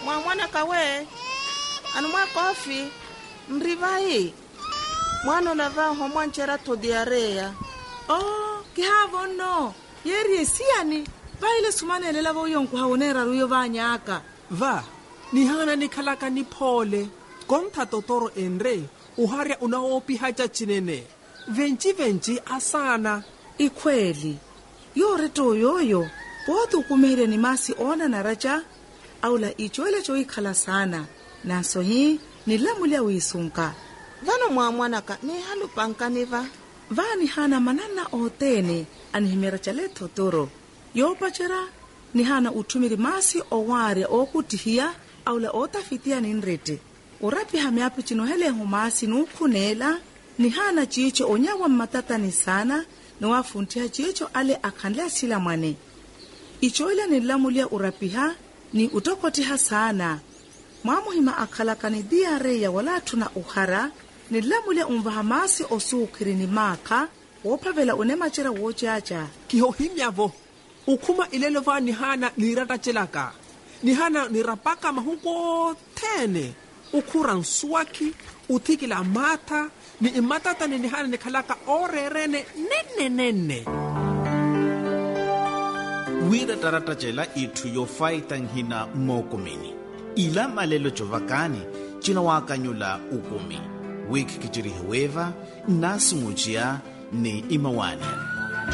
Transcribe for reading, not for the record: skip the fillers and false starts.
mwana kawe anu mwa kofi mrivai mwana lava homwanchera to diarea. Oh, kihavo no yeri siani vaile sumane lela vo yonku haonera ruyo vanyaka va ni hana ni khalaka ni phole kontha totoro enre uharya unaopi haja chinene venchi asana ikweli yore to yoyo bodu kumere ni masi ona na raja aula ichoele cho ikhala sana naso hi ni lamulia wisunka Vano mwanaka ni halu pankaniva vani hana manana otene anihimera chale totoro yopachera ni hana utumiri masi oware okutihia aula otafitia ninrete urapi hameapi chino hele humasi nukunela ni hana chicho onyawa matatani sana ni wafuntia chicho ale akhanlea sila mwane ichoile ni lamulia urapiha ni utokotiha sana mwamuhima akhalakani diareya wala tuna uhara ni lamulia umvahamasi osukiri ni maka wopavela unemachera wochacha kihohimyavo ukuma ilelo va ni hana nirata chelaka ni hana nirapaka mahuko tene ukura nsuaki uthikila mata ni imatata ni hana ni khalaka orerene nene wira tarata chela itu yo faitang hina mokomini ila malelo chovakani china wakanyula ukumi wiki kichiri hueva nasi mujia ni imawani.